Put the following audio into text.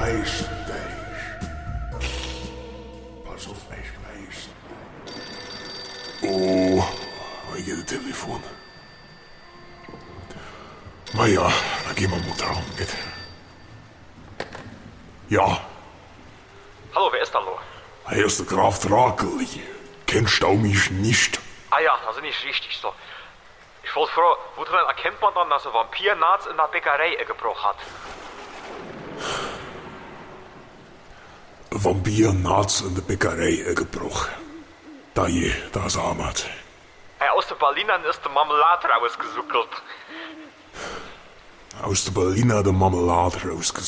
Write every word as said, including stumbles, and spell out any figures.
Fleischsteig. Pas auf, Fleisch. Oh, ich gehe das Telefon. Na ja, dann gehen wir mal dran mit. Ja. Hallo, wer ist da lo? Hier ist der Graf Drakeli. Kennst du mich nicht? Ah ja, also nicht richtig so. Ich wollte fragen, woran erkennt man dann, dass ein Vampir nachts in der Bäckerei gebrochen hat? Ein Vampir nachts in der Bäckerei gebrochen. Da je, da ist Ahmad. Hey, aus den Berlinern ist die Marmelade rausgesuckelt. Aus der Berliner de Marmelade rausgesucht.